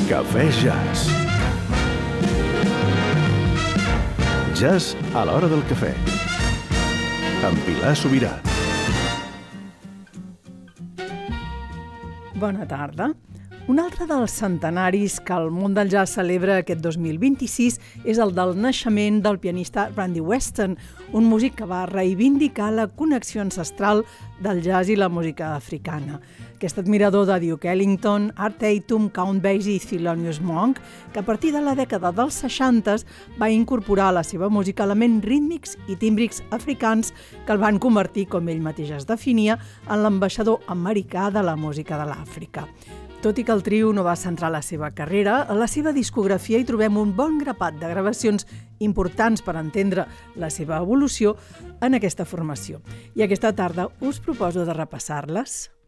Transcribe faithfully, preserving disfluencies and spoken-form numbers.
Cafè Jazz. Jazz a l'hora del cafè. Amb Pilar Sobirà. Bona tarda. Un altre dels centenaris que el món del jazz celebra aquest dos mil vint-i-sis és el del naixement del pianista Randy Weston, un músic que va reivindicar la connexió ancestral del jazz i la música africana. Aquest admirador de Duke Ellington, Art Tatum, Count Basie i Thelonious Monk, que a partir de la dècada dels seixanta va incorporar a la seva música elements rítmics i tímbrics africans que el van convertir, com ell mateix es definia, en l'ambaixador americà de la música de l'Àfrica. Tot i que el trio no va centrar la seva carrera, a la seva discografia hi trobem un bon grapat de gravacions importants per entendre la seva evolució en aquesta formació. I aquesta tarda us proposo de repassar-les.